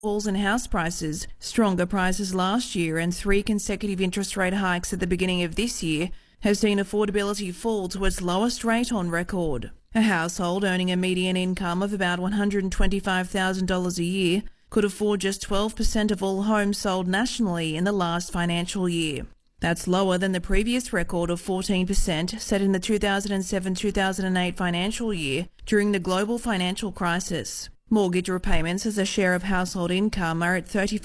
falls in house prices, stronger prices last year and 3 consecutive interest rate hikes at the beginning of this year have seen affordability fall to its lowest rate on record. A household earning a median income of about $125,000 a year could afford just 12% of all homes sold nationally in the last financial year. That's lower than the previous record of 14% set in the 2007-2008 financial year during the global financial crisis. Mortgage repayments as a share of household income are at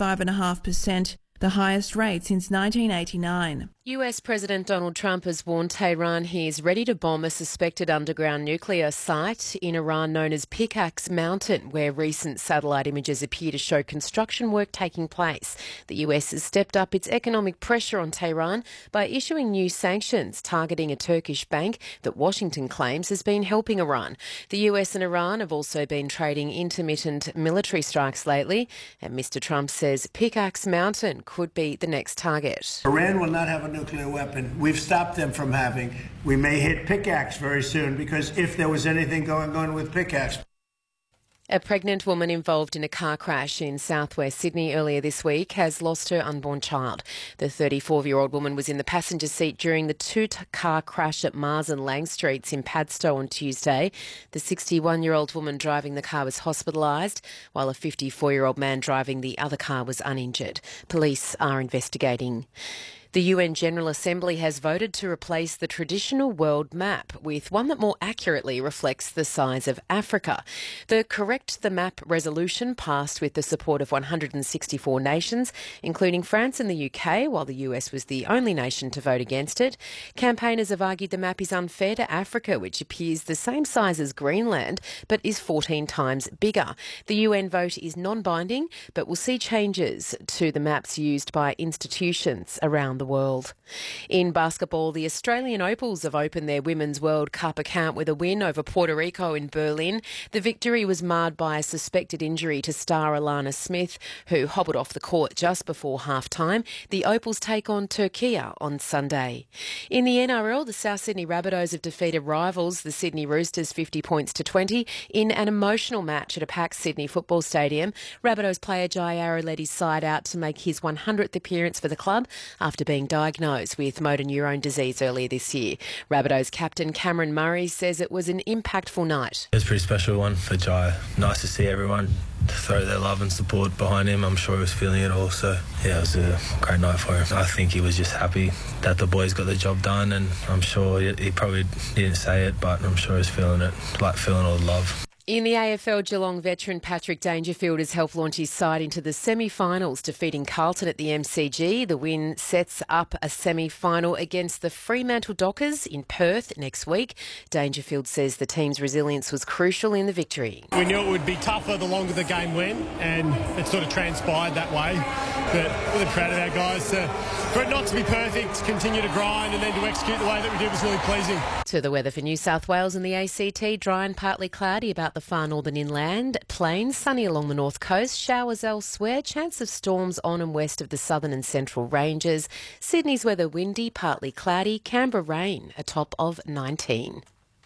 35.5%, the highest rate since 1989. US President Donald Trump has warned Tehran he is ready to bomb a suspected underground nuclear site in Iran known as Pickaxe Mountain, where recent satellite images appear to show construction work taking place. The US has stepped up its economic pressure on Tehran by issuing new sanctions targeting a Turkish bank that Washington claims has been helping Iran. The US and Iran have also been trading intermittent military strikes lately, and Mr. Trump says Pickaxe Mountain could be the next target. Iran will not have a nuclear weapon. We've stopped them from having. We may hit Pickaxe very soon, because if there was anything going on with Pickaxe. A pregnant woman involved in a car crash in southwest Sydney earlier this week has lost her unborn child. The 34-year-old woman was in the passenger seat during the two-car crash at Mars and Lang Streets in Padstow on Tuesday. The 61-year-old woman driving the car was hospitalised, while a 54-year-old man driving the other car was uninjured. Police are investigating. The UN General Assembly has voted to replace the traditional world map with one that more accurately reflects the size of Africa. The Correct the Map resolution passed with the support of 164 nations, including France and the UK, while the US was the only nation to vote against it. Campaigners have argued the map is unfair to Africa, which appears the same size as Greenland, but is 14 times bigger. The UN vote is non-binding, but will see changes to the maps used by institutions around the world. In basketball, the Australian Opals have opened their Women's World Cup account with a win over Puerto Rico in Berlin. The victory was marred by a suspected injury to star Alana Smith, who hobbled off the court just before half-time. The Opals take on Turkey on Sunday. In the NRL, the South Sydney Rabbitohs have defeated rivals, the Sydney Roosters, 50 points to 20, in an emotional match at a packed Sydney football stadium. Rabbitohs player Jai Arrow led his side out to make his 100th appearance for the club after being diagnosed with motor neurone disease earlier this year. Rabbitohs captain Cameron Murray says it was an impactful night. It was a pretty special one for Jai. Nice to see everyone throw their love and support behind him. I'm sure he was feeling it all. So, yeah, it was a great night for him. I think he was just happy that the boys got the job done, and I'm sure he probably didn't say it, but I'm sure he's feeling it, like feeling all the love. In the AFL, Geelong veteran Patrick Dangerfield has helped launch his side into the semi-finals, defeating Carlton at the MCG. The win sets up a semi-final against the Fremantle Dockers in Perth next week. Dangerfield says the team's resilience was crucial in the victory. We knew it would be tougher the longer the game went, and it sort of transpired that way. But really proud of our guys for it not to be perfect, to continue to grind, and then to execute the way that we did was really pleasing. To the weather for New South Wales and the ACT, dry and partly cloudy about the far northern inland, plains, sunny along the north coast, showers elsewhere, chance of storms on and west of the southern and central ranges. Sydney's weather windy, partly cloudy, Canberra rain, a top of 19.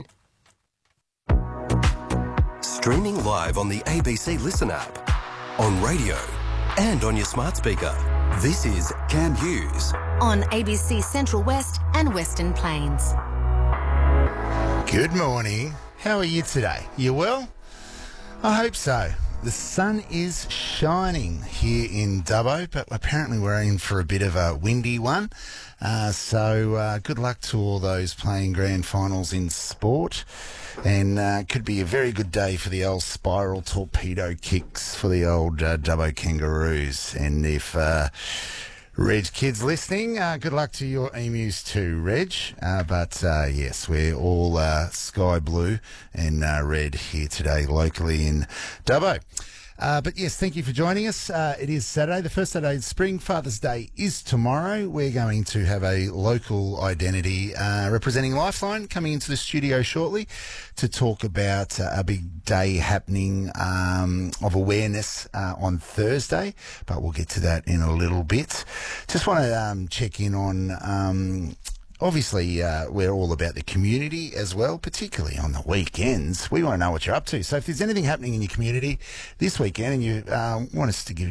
Streaming live on the ABC Listen app, on radio and on your smart speaker. This is Cam Hughes on ABC Central West and Western Plains. Good morning. How are you today? You well? I hope so. The sun is shining here in Dubbo, but apparently we're in for a bit of a windy one. So good luck to all those playing grand finals in sport. And could be a very good day for the old spiral torpedo kicks for the old Dubbo Kangaroos. And if Reg kids listening, good luck to your emus too, Reg. But yes, we're all sky blue and red here today locally in Dubbo. But yes, thank you for joining us. It is Saturday, the first Saturday of spring. Father's Day is tomorrow. We're going to have a local identity representing Lifeline coming into the studio shortly to talk about a big day happening of awareness on Thursday. But we'll get to that in a little bit. Just want to check in on obviously, we're all about the community as well, particularly on the weekends. We want to know what you're up to. So if there's anything happening in your community this weekend and you want us to give